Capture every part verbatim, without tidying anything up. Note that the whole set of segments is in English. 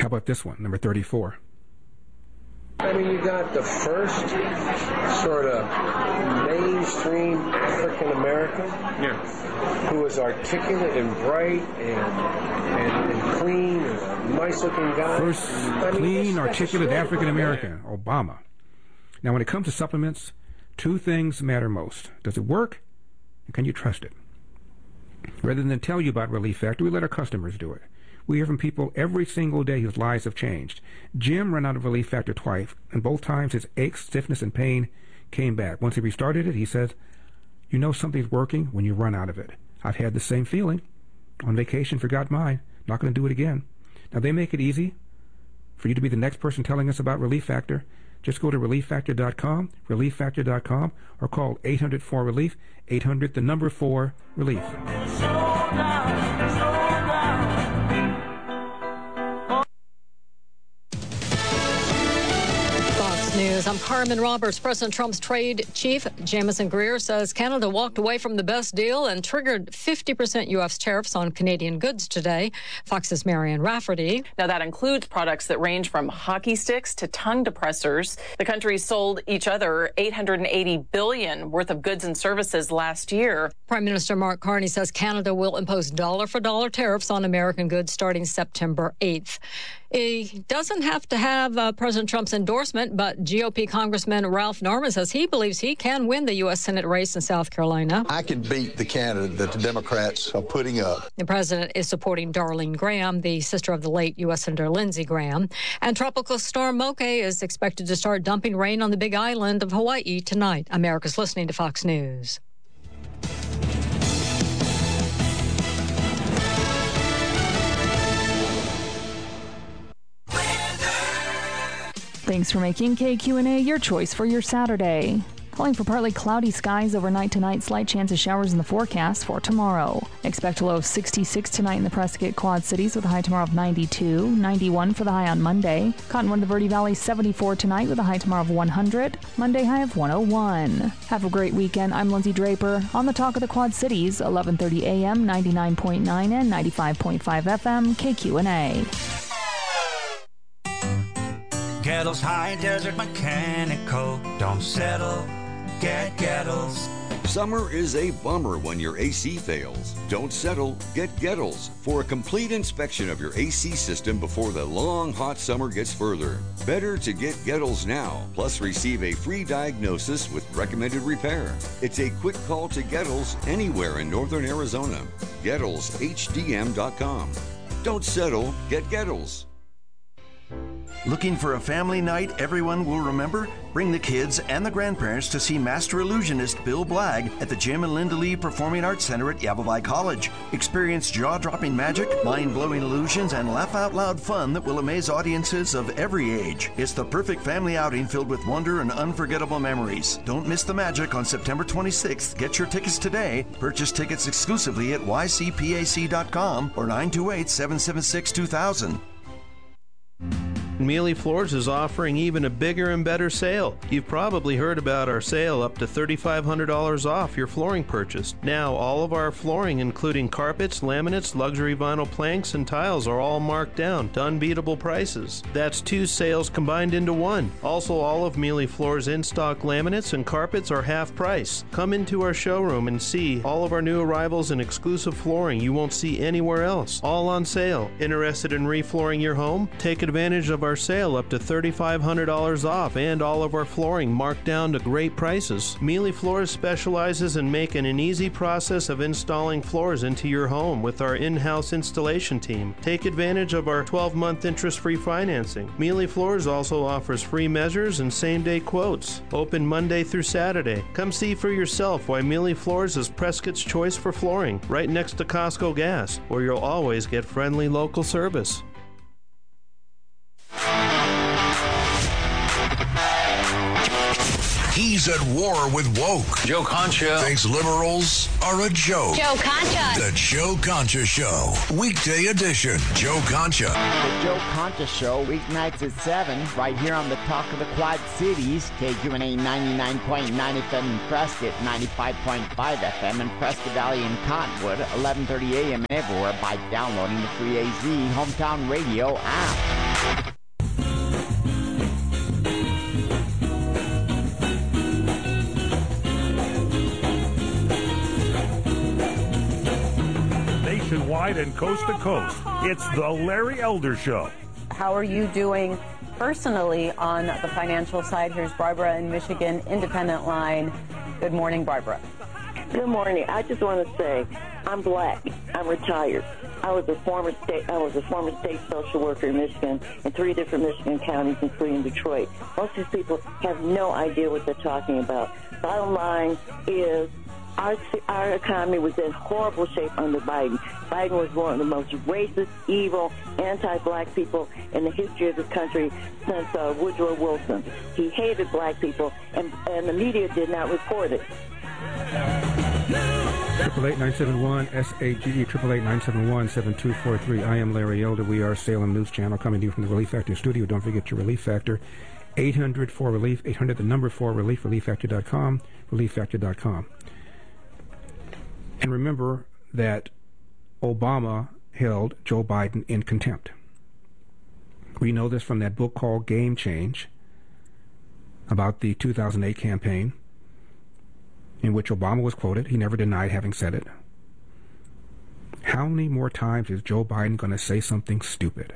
about this one, number thirty-four? I mean, you got the first sort of mainstream African American Yeah. who was articulate and bright and and, and clean, and a nice-looking guy. First I mean, clean, that's- articulate that's African American, Obama. Now, when it comes to supplements, two things matter most. Does it work? And can you trust it? Rather than tell you about Relief Factor, we let our customers do it. We hear from people every single day whose lives have changed. Jim ran out of Relief Factor twice, and both times his aches, stiffness, and pain came back. Once he restarted it, he says, you know something's working when you run out of it. I've had the same feeling. On vacation, forgot mine. Not going to do it again. Now, they make it easy for you to be the next person telling us about Relief Factor. Just go to relief factor dot com, relief factor dot com, or call eight hundred four relief, eight hundred, the number four, relief. News. I'm Carmen Roberts. President Trump's trade chief, Jamieson Greer, says Canada walked away from the best deal and triggered fifty percent U S tariffs on Canadian goods today. Fox's Marianne Rafferty. Now, that includes products that range from hockey sticks to tongue depressors. The countries sold each other eight hundred eighty billion dollars worth of goods and services last year. Prime Minister Mark Carney says Canada will impose dollar-for-dollar tariffs on American goods starting September eighth. He doesn't have to have uh, President Trump's endorsement, but G O P Congressman Ralph Norman says he believes he can win the U S Senate race in South Carolina. I can beat the candidate that the Democrats are putting up. The president is supporting Darlene Graham, the sister of the late U S Senator Lindsey Graham. And Tropical Storm Moke is expected to start dumping rain on the Big Island of Hawaii tonight. America's listening to Fox News. Thanks for making K Q and A your choice for your Saturday. Calling for partly cloudy skies overnight tonight, slight chance of showers in the forecast for tomorrow. Expect a low of sixty-six tonight in the Prescott Quad Cities with a high tomorrow of ninety-two, ninety-one for the high on Monday. Cottonwood, the Verde Valley, seventy-four tonight with a high tomorrow of one hundred, Monday high of one oh one. Have a great weekend. I'm Lindsay Draper on the Talk of the Quad Cities, eleven thirty a m, ninety-nine point nine and ninety-five point five F M, K Q and A. Gettles High Desert Mechanical. Don't settle, get Gettles. Summer is a bummer when your A C fails. Don't settle, get Gettles for a complete inspection of your A C system before the long hot summer gets further. Better to get Gettles now, plus receive a free diagnosis with recommended repair. It's a quick call to Gettles anywhere in northern Arizona. Gettles H D M dot com. Don't settle, get Gettles. Looking for a family night everyone will remember? Bring the kids and the grandparents to see master illusionist Bill Blagg at the Jim and Linda Lee Performing Arts Center at Yavapai College. Experience jaw-dropping magic, mind-blowing illusions, and laugh-out-loud fun that will amaze audiences of every age. It's the perfect family outing filled with wonder and unforgettable memories. Don't miss the magic on September twenty-sixth. Get your tickets today. Purchase tickets exclusively at y c p a c dot com or nine two eight, seven seven six, two thousand. Mealy Floors is offering even a bigger and better sale. You've probably heard about our sale up to three thousand five hundred dollars off your flooring purchase. Now, all of our flooring, including carpets, laminates, luxury vinyl planks, and tiles, are all marked down to unbeatable prices. That's two sales combined into one. Also, all of Mealy Floors' in-stock laminates and carpets are half price. Come into our showroom and see all of our new arrivals and exclusive flooring you won't see anywhere else. All on sale. Interested in reflooring your home? Take advantage of our sale up to three thousand five hundred dollars off and all of our flooring marked down to great prices. Mealy Floors specializes in making an easy process of installing floors into your home with our in-house installation team. Take advantage of our twelve-month interest-free financing. Mealy Floors also offers free measures and same-day quotes. Open Monday through Saturday. Come see for yourself why Mealy Floors is Prescott's choice for flooring, right next to Costco Gas, where you'll always get friendly local service. He's at war with woke. Joe Concha thinks liberals are a joke. Joe Concha. The Joe Concha Show. Weekday edition. Joe Concha. The Joe Concha Show, weeknights at seven, right here on the Talk of the Quad Cities. K Q and A ninety-nine point nine F M in Prescott, ninety-five point five F M in Prescott Valley and Cottonwood, eleven thirty a m and everywhere by downloading the free A Z Hometown Radio app. Nationwide and coast to coast, it's the Larry Elder Show. How are you doing personally on the financial side? Here's Barbara in Michigan, Independent Line. Good morning, Barbara. Good morning. I just want to say I'm black. I'm retired. I was a former state. I was a former state social worker in Michigan in three different Michigan counties, including Detroit. Most of these people have no idea what they're talking about. Bottom line is, Our, our economy was in horrible shape under Biden. Biden was one of the most racist, evil, anti-black people in the history of this country since uh, Woodrow Wilson. He hated black people, and, and the media did not report it. Triple eight nine seven one S A G E triple eight nine seven one seven two four three. I am Larry Elder. We are Salem News Channel coming to you from the Relief Factor studio. Don't forget your Relief Factor. eight hundred four relief. eight hundred the number four relief. relief factor dot com. relief factor dot com. And remember that Obama held Joe Biden in contempt. We know this from that book called Game Change about the two thousand eight campaign, in which Obama was quoted. He never denied having said it. How many more times is Joe Biden going to say something stupid?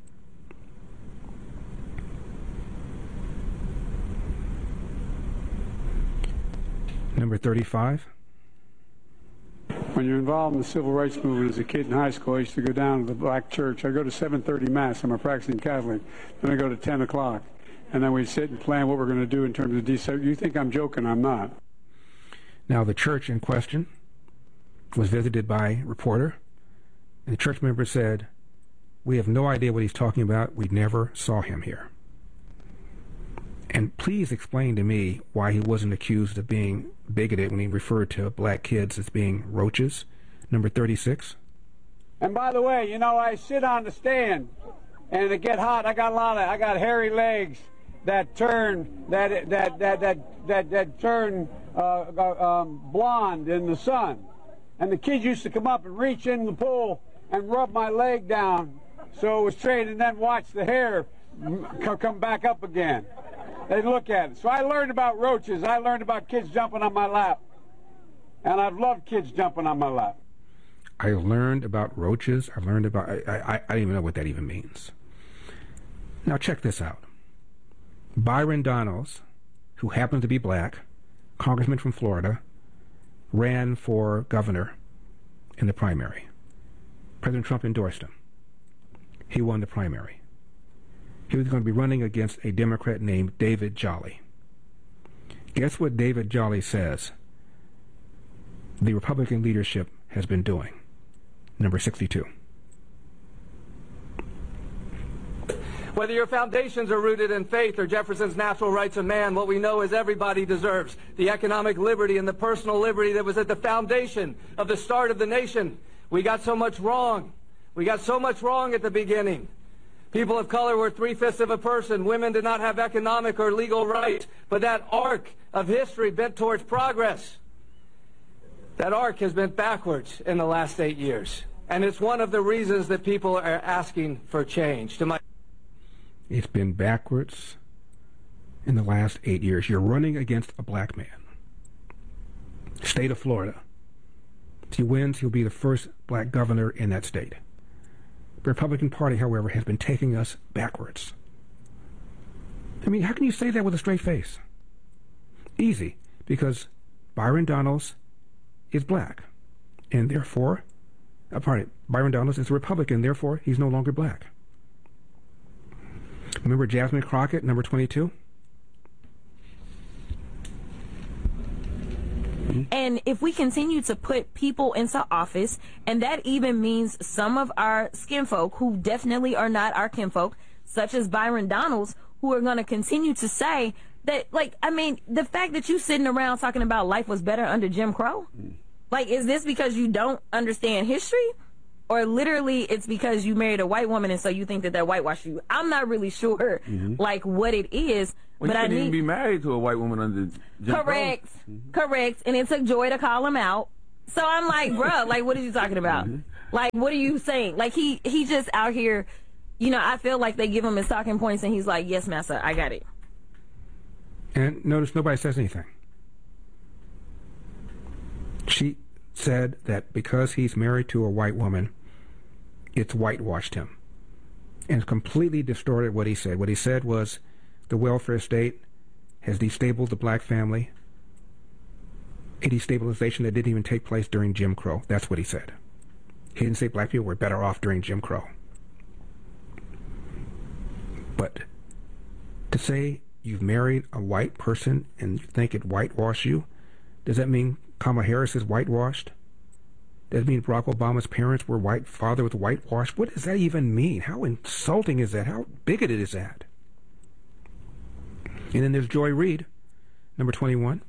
Number thirty-five. When you're involved in the civil rights movement as a kid in high school, I used to go down to the black church. I go to seven thirty Mass. I'm a practicing Catholic. Then I go to ten o'clock. And then we sit and plan what we're going to do in terms of desegregation. You think I'm joking? I'm not. Now, the church in question was visited by a reporter, and the church member said, "We have no idea what he's talking about. We never saw him here." And please explain to me why he wasn't accused of being bigoted when he referred to black kids as being roaches. Number thirty-six. And by the way, you know, I sit on the stand, and it get hot. I got a lot of, I got hairy legs that turn, that that that that that, that turn uh, um, blonde in the sun. And the kids used to come up and reach in the pool and rub my leg down, so it was straight, and then watch the hair come back up again. They look at it. So I learned about roaches. I learned about kids jumping on my lap. And I've loved kids jumping on my lap. I learned about roaches. I learned about... I, I, I don't even know what that even means. Now check this out. Byron Donalds, who happens to be black, congressman from Florida, ran for governor in the primary. President Trump endorsed him. He won the primary. He was going to be running against a Democrat named David Jolly. Guess what David Jolly says the Republican leadership has been doing? Number sixty-two. Whether your foundations are rooted in faith or Jefferson's natural rights of man, what we know is everybody deserves the economic liberty and the personal liberty that was at the foundation of the start of the nation. We got so much wrong. We got so much wrong at the beginning. People of color were three-fifths of a person. Women did not have economic or legal rights. But that arc of history bent towards progress, that arc has been backwards in the last eight years. And it's one of the reasons that people are asking for change. To my It's been backwards in the last eight years. You're running against a black man. State of Florida. If he wins, he'll be the first black governor in that state. The Republican Party, however, has been taking us backwards. I mean, how can you say that with a straight face? Easy, because Byron Donalds is black, and therefore, uh, pardon, Byron Donalds is a Republican, therefore he's no longer black. Remember Jasmine Crockett, number twenty-two? And if we continue to put people into office, and that even means some of our skinfolk who definitely are not our kinfolk, such as Byron Donalds, who are going to continue to say that, like, I mean, the fact that you sitting around talking about life was better under Jim Crow, mm. like, is this because you don't understand history? Or literally it's because you married a white woman and so you think that that whitewashed you? I'm not really sure, mm-hmm. like, what it is. Well, but you I couldn't need... even be married to a white woman under Jim Correct. Crow. Mm-hmm. Correct. And it took Joy to call him out. So I'm like, bruh, like, what are you talking about? Mm-hmm. Like, what are you saying? Like, he, he just out here you know, I feel like they give him his talking points, and he's like, yes, master, I got it. And notice nobody says anything. She said that because he's married to a white woman, it's whitewashed him. And it's completely distorted what he said. What he said was the welfare state has destabilized the black family, a destabilization that didn't even take place during Jim Crow. That's what he said. He didn't say black people were better off during Jim Crow. But to say you've married a white person and you think it whitewashed you, does that mean Kamala Harris is whitewashed? Does it mean Barack Obama's parents were white, father was whitewashed? What does that even mean? How insulting is that? How bigoted is that? And then there's Joy Reid, number twenty-one.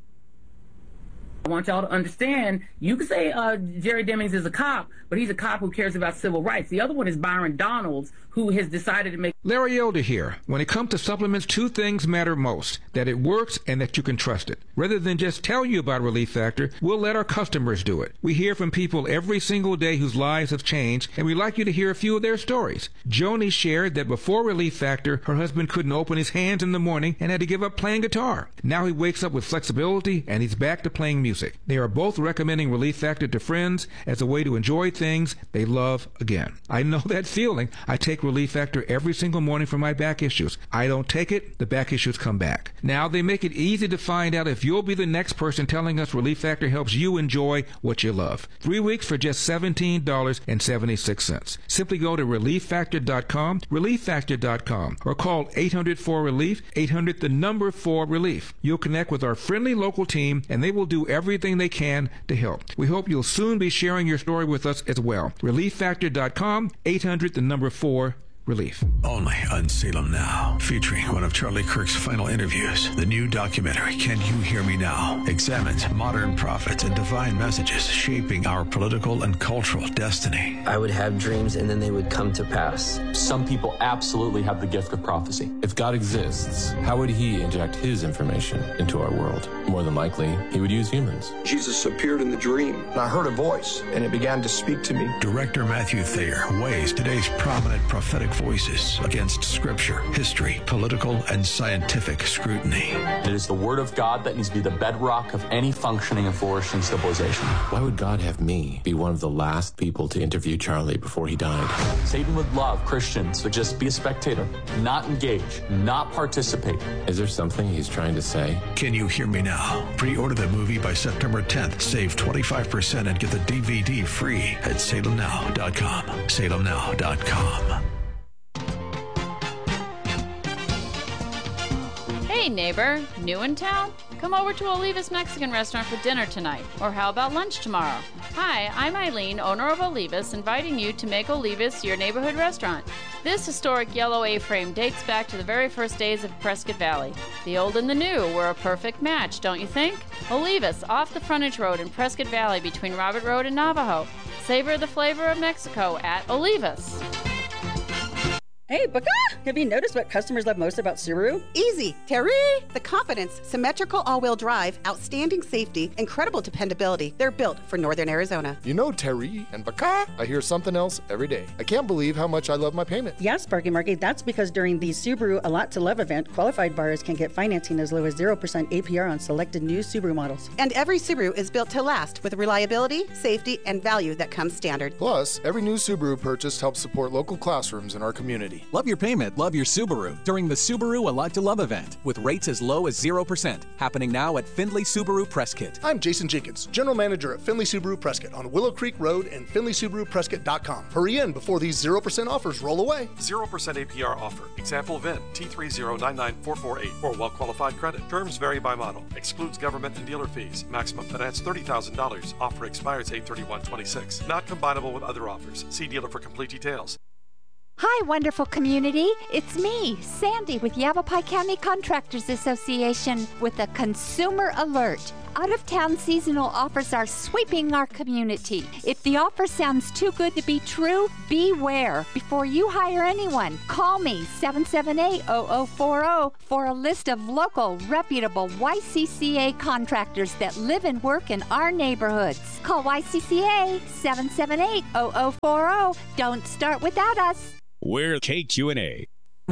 I want y'all to understand, you can say uh, Jerry Demings is a cop, but he's a cop who cares about civil rights. The other one is Byron Donalds, who has decided to make... Larry Elder here. When it comes to supplements, two things matter most: that it works and that you can trust it. Rather than just tell you about Relief Factor, we'll let our customers do it. We hear from people every single day whose lives have changed, and we'd like you to hear a few of their stories. Joni shared that before Relief Factor, her husband couldn't open his hands in the morning and had to give up playing guitar. Now he wakes up with flexibility, and he's back to playing music. They are both recommending Relief Factor to friends as a way to enjoy things they love again. I know that feeling. I take Relief Factor every single morning for my back issues. I don't take it, the back issues come back. Now they make it easy to find out if you'll be the next person telling us Relief Factor helps you enjoy what you love. Three weeks for just seventeen dollars and seventy-six cents. Simply go to relief factor dot com, relief factor dot com, or call eight hundred four relief, eight hundred the number four relief. You'll connect with our friendly local team, and they will do everything they can to help. We hope you'll soon be sharing your story with us as well. relief factor dot com, eight hundred the number four relief. Only on Salem Now, featuring one of Charlie Kirk's final interviews. The new documentary, Can You Hear Me Now?, examines modern prophets and divine messages shaping our political and cultural destiny. I would have dreams and then they would come to pass. Some people absolutely have the gift of prophecy. If God exists, how would he inject his information into our world? More than likely, he would use humans. Jesus appeared in the dream, and I heard a voice, and it began to speak to me. Director Matthew Thayer weighs today's prominent prophetic voices against scripture, history, political, and scientific scrutiny. It is the word of God that needs to be the bedrock of any functioning and flourishing civilization. Why would God have me be one of the last people to interview Charlie before he died? Satan would love Christians to just be a spectator, not engage, not participate. Is there something he's trying to say? Can You Hear Me Now? Pre-order the movie by September tenth. Save twenty-five percent and get the D V D free at salem now dot com. salem now dot com. Hey neighbor, new in town? Come over to Olivas Mexican restaurant for dinner tonight. Or how about lunch tomorrow? Hi, I'm Eileen, owner of Olivas, inviting you to make Olivas your neighborhood restaurant. This historic yellow A-frame dates back to the very first days of Prescott Valley. The old and the new were a perfect match, don't you think? Olivas, off the frontage road in Prescott Valley between Robert Road and Navajo. Savor the flavor of Mexico at Olivas. Hey, Baka! Have you noticed what customers love most about Subaru? Easy, Terry! The confidence, symmetrical all-wheel drive, outstanding safety, incredible dependability. They're built for Northern Arizona. You know, Terry and Baka, I hear something else every day. I can't believe how much I love my payment. Yes, Sparky Marky, that's because during the Subaru A Lot to Love event, qualified buyers can get financing as low as zero percent A P R on selected new Subaru models. And every Subaru is built to last with reliability, safety, and value that comes standard. Plus, every new Subaru purchased helps support local classrooms in our community. Love your payment, love your Subaru during the Subaru A Lot to Love event with rates as low as zero percent. Happening now at Findlay Subaru Prescott. I'm Jason Jenkins, General Manager at Findlay Subaru Prescott on Willow Creek Road and Findlay Subaru Prescott dot com. Hurry in before these zero percent offers roll away. zero percent A P R offer. Example V I N T three zero nine nine four four eight or well-qualified credit. Terms vary by model. Excludes government and dealer fees. Maximum finance thirty thousand dollars. Offer expires eight thirty-one twenty-six. Not combinable with other offers. See dealer for complete details. Hi, wonderful community. It's me, Sandy, with Yavapai County Contractors Association with a consumer alert. Out-of-town seasonal offers are sweeping our community. If the offer sounds too good to be true, beware. Before you hire anyone, call me, seven seven eight, zero zero four zero, for a list of local, reputable Y C C A contractors that live and work in our neighborhoods. Call Y C C A, seven seven eight, zero zero four zero. Don't start without us. We're K Q and A.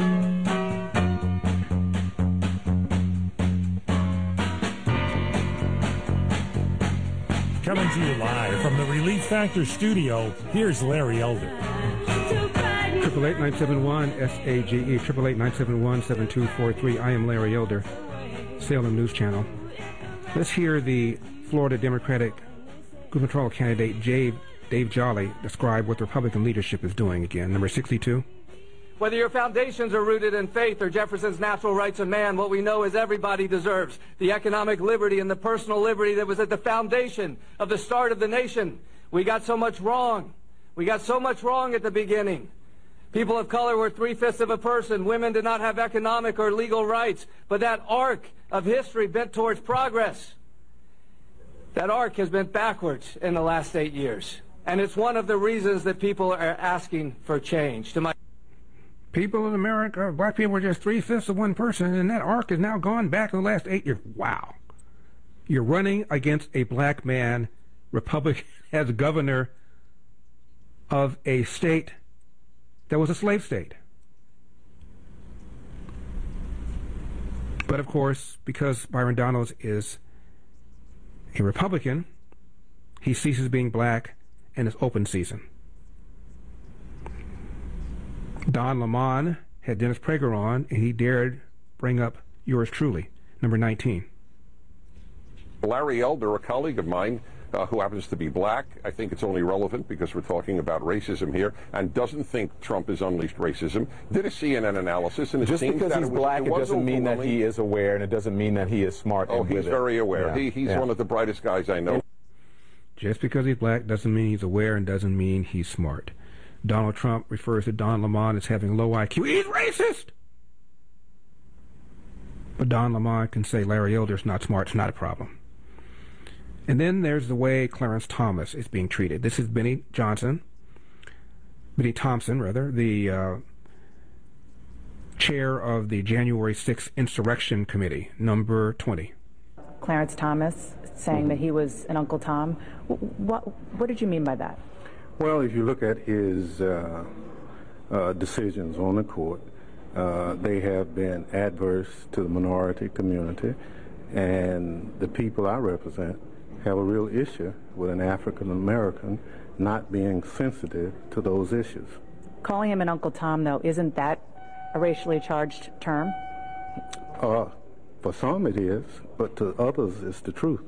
Coming to you live from the Relief Factor studio, here's Larry Elder. Triple eight nine seven one S A G E. Triple eight nine seven one seven two four three. I am Larry Elder, Salem News Channel. Let's hear the Florida Democratic gubernatorial candidate Dave Dave Jolly describe what the Republican leadership is doing again. Number sixty-two. Whether your foundations are rooted in faith or Jefferson's natural rights of man, what we know is everybody deserves the economic liberty and the personal liberty that was at the foundation of the start of the nation. We got so much wrong. We got so much wrong at the beginning. People of color were three-fifths of a person. Women did not have economic or legal rights. But that arc of history bent towards progress, that arc has bent backwards in the last eight years. And it's one of the reasons that people are asking for change. To my People in America, black people were just three-fifths of one person, and that arc has now gone back in the last eight years. Wow. You're running against a black man, Republican, as governor of a state that was a slave state. But of course, because Byron Donalds is a Republican, he ceases being black and it's open season. Don Lemon had Dennis Prager on, and he dared bring up yours truly, number nineteen. Larry Elder, a colleague of mine, uh, who happens to be black, I think it's only relevant because we're talking about racism here, and doesn't think Trump has unleashed racism, did a C N N analysis, and it just seems because that he's it was, black, it, it was doesn't mean that he is aware, and it doesn't mean that he is smart. Oh, and he's with very it. aware. Yeah. He, he's yeah. one of the brightest guys I know. Just because he's black doesn't mean he's aware and doesn't mean he's smart. Donald Trump refers to Don Lemon as having low I Q. He's racist! But Don Lemon can say Larry Elder's not smart. It's not a problem. And then there's the way Clarence Thomas is being treated. This is Benny Johnson, Benny Thompson, rather, the uh, chair of the January sixth Insurrection Committee, number twenty. Clarence Thomas saying that he was an Uncle Tom. What, what did you mean by that? Well, if you look at his uh, uh, decisions on the court, uh, they have been adverse to the minority community, and the people I represent have a real issue with an African American not being sensitive to those issues. Calling him an Uncle Tom, though, isn't that a racially charged term? Uh, for some it is, but to others it's the truth.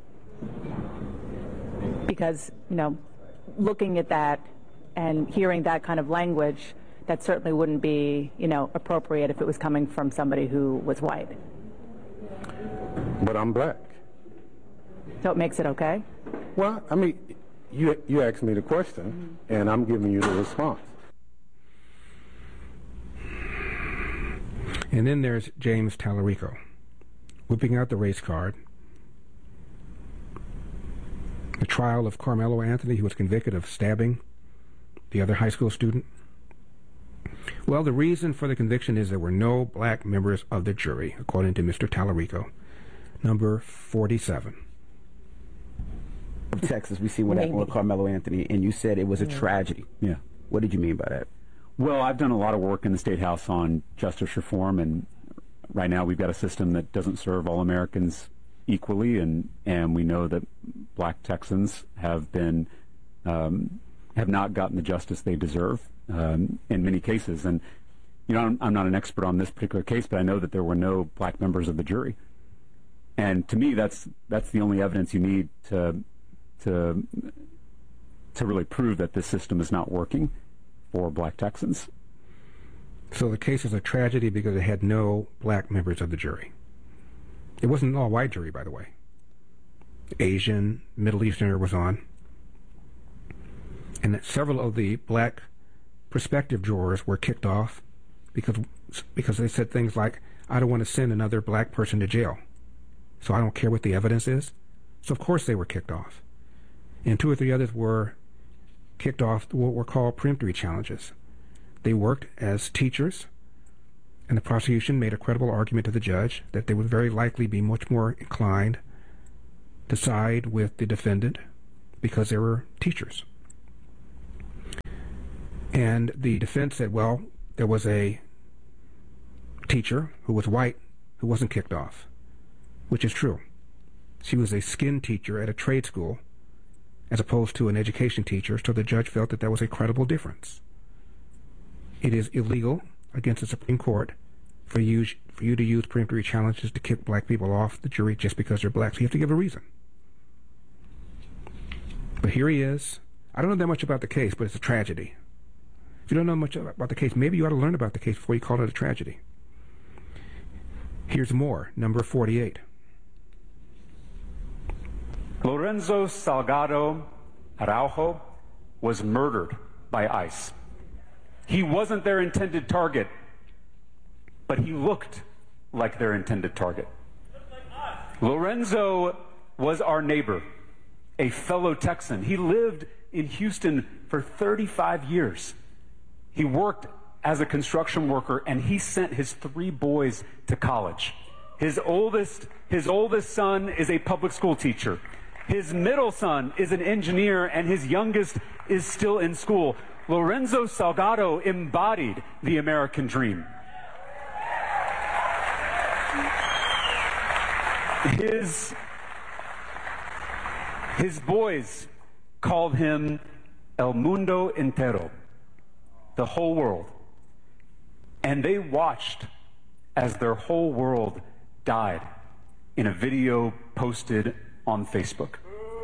Because, you know, looking at that and hearing that kind of language, that certainly wouldn't be, you know, appropriate if it was coming from somebody who was white. But I'm black. So it makes it okay? Well, I mean, you you asked me the question, mm-hmm. and I'm giving you the response. And then there's James Tallarico, whipping out the race card. The trial of Carmelo Anthony, who was convicted of stabbing the other high school student. Well, the reason for the conviction is there were no black members of the jury, according to Mister Tallarico, number forty-seven. Of Texas, we see what happened with Carmelo Anthony, and you said it was a tragedy. Yeah. What did you mean by that? Well, I've done a lot of work in the State House on justice reform, and right now we've got a system that doesn't serve all Americans equally, and, and we know that black Texans have been um, have not gotten the justice they deserve um, in many cases. And you know, I'm, I'm not an expert on this particular case, but I know that there were no black members of the jury. And to me, that's that's the only evidence you need to to to really prove that this system is not working for black Texans. So the case is a tragedy because it had no black members of the jury. It wasn't an all-white jury, by the way. Asian, Middle Easterner was on. And that several of the black prospective jurors were kicked off because because they said things like, I don't want to send another black person to jail, so I don't care what the evidence is. So of course they were kicked off. And two or three others were kicked off what were called peremptory challenges. They worked as teachers, and the prosecution made a credible argument to the judge that they would very likely be much more inclined to side with the defendant because they were teachers. And the defense said, well, there was a teacher who was white who wasn't kicked off, which is true. She was a skin teacher at a trade school as opposed to an education teacher, so the judge felt that that was a credible difference. It is illegal against the Supreme Court for you, for you to use peremptory challenges to kick black people off the jury just because they're black, so you have to give a reason. But here he is. I don't know that much about the case, but it's a tragedy. If you don't know much about the case, maybe you ought to learn about the case before you call it a tragedy. Here's more, number forty-eight. Lorenzo Salgado Araujo was murdered by ICE. He wasn't their intended target, but he looked like their intended target. Lorenzo was our neighbor, a fellow Texan. He lived in Houston for thirty-five years. He worked as a construction worker, and he sent his three boys to college. His oldest, his oldest son is a public school teacher. His middle son is an engineer, and his youngest is still in school. Lorenzo Salgado embodied the American dream. His, his boys called him El Mundo Entero, the whole world. And they watched as their whole world died in a video posted on Facebook.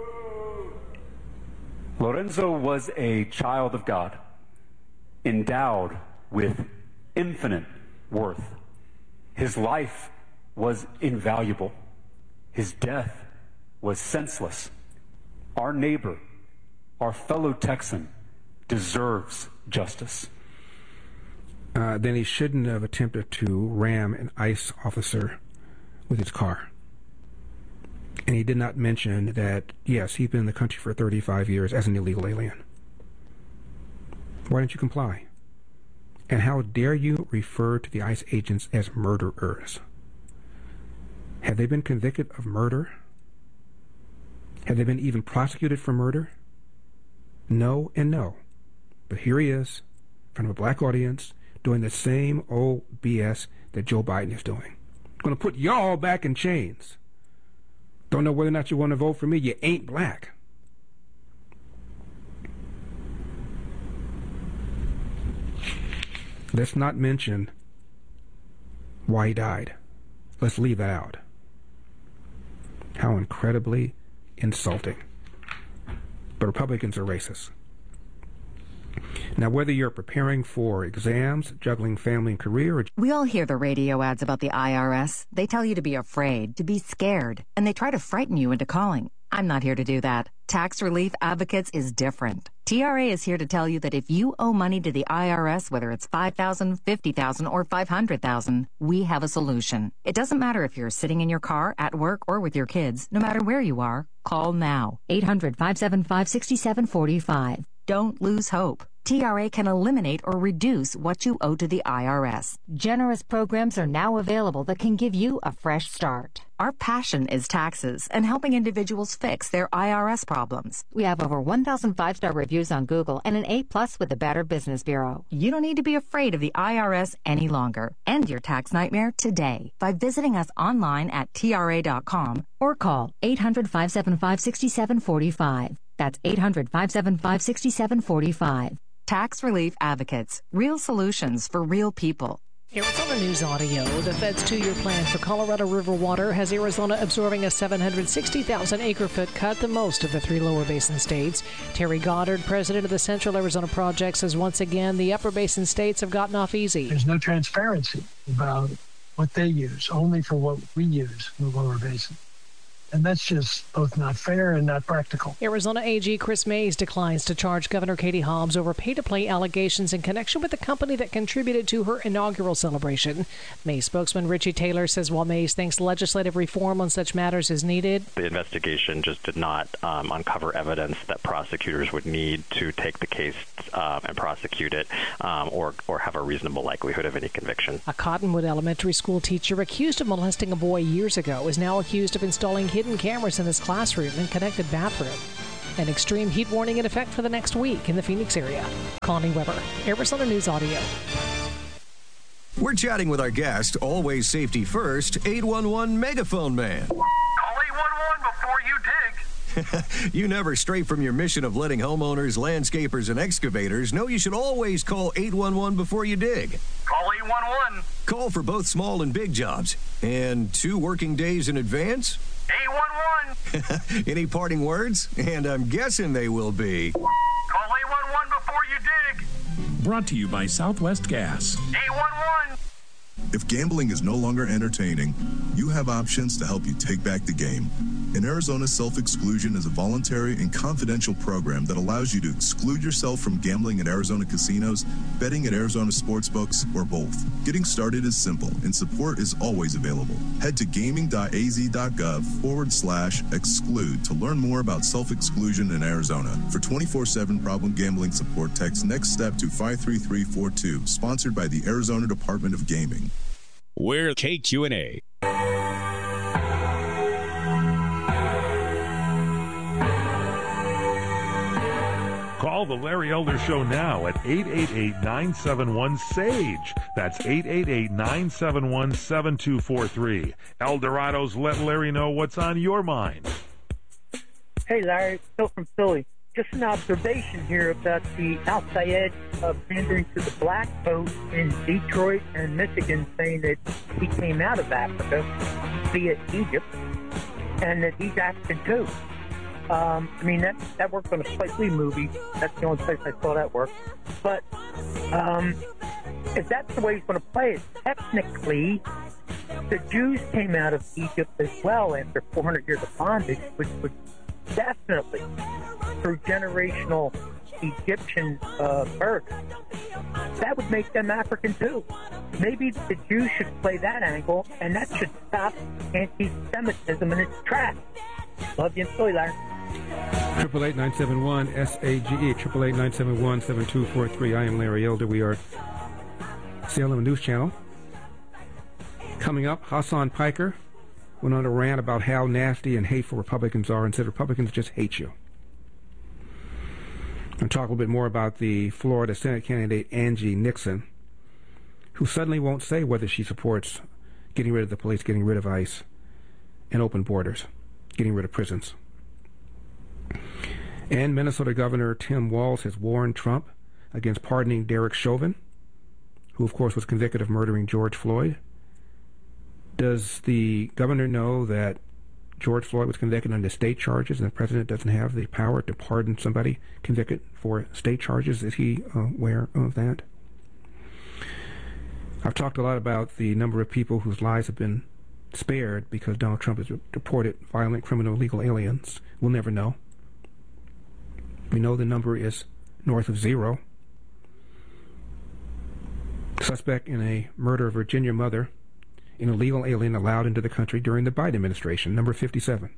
Lorenzo was a child of God, endowed with infinite worth. His life was invaluable. His death was senseless. Our neighbor, our fellow Texan, deserves justice. Uh, then he shouldn't have attempted to ram an ICE officer with his car. And he did not mention that, yes, he's been in the country for thirty-five years as an illegal alien. Why didn't you comply? And how dare you refer to the ICE agents as murderers? Have they been convicted of murder? Have they been even prosecuted for murder? No and no. But here he is, in front of a black audience, doing the same old B S that Joe Biden is doing. Going to put y'all back in chains. Don't know whether or not you want to vote for me. You ain't black. Let's not mention why he died. Let's leave that out. How incredibly insulting. But Republicans are racist. Now, whether you're preparing for exams, juggling family and career, or... We all hear the radio ads about the I R S. They tell you to be afraid, to be scared, and they try to frighten you into calling. I'm not here to do that. Tax Relief Advocates is different. T R A is here to tell you that if you owe money to the I R S, whether it's five thousand dollars, fifty thousand dollars, or five hundred thousand dollars, we have a solution. It doesn't matter if you're sitting in your car, at work, or with your kids. No matter where you are, call now. eight hundred, five seven five, six seven four five. Don't lose hope. T R A can eliminate or reduce what you owe to the I R S. Generous programs are now available that can give you a fresh start. Our passion is taxes and helping individuals fix their I R S problems. We have over one thousand five-star reviews on Google and an A plus with the Better Business Bureau. You don't need to be afraid of the I R S any longer. End your tax nightmare today by visiting us online at T R A dot com or call eight hundred, five seven five, six seven four five. That's eight hundred, five seven five, six seven four five. Tax Relief Advocates. Real solutions for real people. Arizona News Audio. The Fed's two-year plan for Colorado River water has Arizona absorbing a seven hundred sixty thousand acre-foot cut, the most of the three lower basin states. Terry Goddard, president of the Central Arizona Project, says once again the upper basin states have gotten off easy. There's no transparency about what they use, only for what we use in the lower basin. And that's just both not fair and not practical. Arizona A G Chris Mays declines to charge Governor Katie Hobbs over pay-to-play allegations in connection with the company that contributed to her inaugural celebration. Mays spokesman Richie Taylor says while Mays thinks legislative reform on such matters is needed, the investigation just did not um, uncover evidence that prosecutors would need to take the case uh, and prosecute it um, or, or have a reasonable likelihood of any conviction. A Cottonwood elementary school teacher accused of molesting a boy years ago is now accused of installing hidden cameras in his classroom and connected bathroom. An extreme heat warning in effect for the next week in the Phoenix area. Connie Weber, Arizona News Audio. We're chatting with our guest, always safety first, eight one one Megaphone Man. Call eight one one before you dig. You never stray from your mission of letting homeowners, landscapers, and excavators know you should always call eight one one before you dig. Call eight one one. Call for both small and big jobs. And two working days in advance? eight one one. Any parting words? And I'm guessing they will be. Call eight one one before you dig. Brought to you by Southwest Gas. eight one one. If gambling is no longer entertaining, you have options to help you take back the game. In Arizona, self-exclusion is a voluntary and confidential program that allows you to exclude yourself from gambling at Arizona casinos, betting at Arizona sportsbooks, or both. Getting started is simple, and support is always available. Head to gaming.az.gov forward slash exclude to learn more about self-exclusion in Arizona. For twenty-four seven problem gambling support, text Next Step to five three three four two, sponsored by the Arizona Department of Gaming. We're K Q and A. Call the Larry Elder Show now at eight eight eight, nine seven one, S A G E. That's eight eight eight, nine seven one, seven two four three. Eldorado's Let Larry Know What's on Your Mind. Hey, Larry. Phil from Philly. Just an observation here about the Al Sayed uh, pandering to the black vote in Detroit and Michigan, saying that he came out of Africa via Egypt and that he's African too. Um, I mean, that, that worked on a Spike Lee movie. That's the only place I saw that work. But um, if that's the way he's going to play it, technically, the Jews came out of Egypt as well after four hundred years of bondage, which would definitely, through generational Egyptian uh, birth, that would make them African too. Maybe the Jews should play that angle, and that should stop anti-Semitism in its tracks. Love you and Philly, Larry. Triple eight nine seven one S A G E. Triple eight nine seven one seven two four three. I am Larry Elder. We are Salem News Channel. Coming up, Hassan Piker went on a rant about how nasty and hateful Republicans are and said Republicans just hate you. And talk a little bit more about the Florida Senate candidate Angie Nixon, who suddenly won't say whether she supports getting rid of the police, getting rid of ICE, and open borders, getting rid of prisons. And Minnesota Governor Tim Walz has warned Trump against pardoning Derek Chauvin, who of course was convicted of murdering George Floyd. Does the governor know that George Floyd was convicted under state charges and the president doesn't have the power to pardon somebody convicted for state charges? Is he uh, aware of that? I've talked a lot about the number of people whose lives have been spared because Donald Trump has deported violent, criminal, illegal aliens. We'll never know. We know the number is north of zero. Suspect in a murder of Virginia mother, an illegal alien allowed into the country during the Biden administration, number fifty-seven.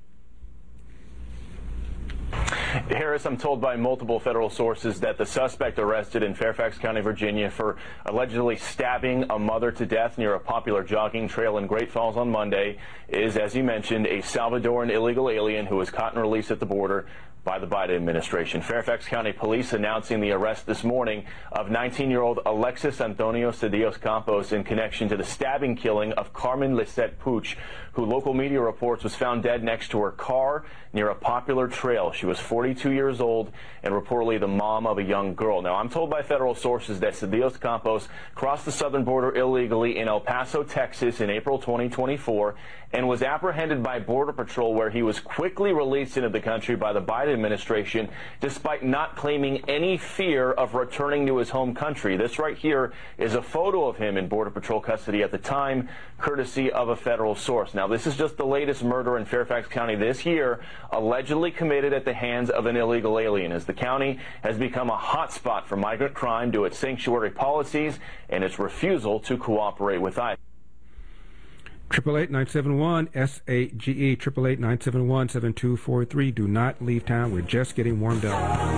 Harris, I'm told by multiple federal sources that the suspect arrested in Fairfax County, Virginia for allegedly stabbing a mother to death near a popular jogging trail in Great Falls on Monday is, as you mentioned, a Salvadoran illegal alien who was caught and released at the border by the Biden administration. Fairfax County Police announcing the arrest this morning of nineteen-year-old Alexis Antonio Cedillos Campos in connection to the stabbing killing of Carmen Lisette Puch, who local media reports was found dead next to her car near a popular trail. She was forty-two years old and reportedly the mom of a young girl. Now, I'm told by federal sources that Cedillos Campos crossed the southern border illegally in El Paso, Texas in April twenty twenty-four and was apprehended by Border Patrol, where he was quickly released into the country by the Biden administration despite not claiming any fear of returning to his home country. This right here is a photo of him in Border Patrol custody at the time, courtesy of a federal source. Now, this is just the latest murder in Fairfax County this year, allegedly committed at the hands of an illegal alien, as the county has become a hotspot for migrant crime due to its sanctuary policies and its refusal to cooperate with ICE. Triple eight nine seven one S A G E. Triple eight nine seven one seven two four three. Do not leave town. We're just getting warmed up.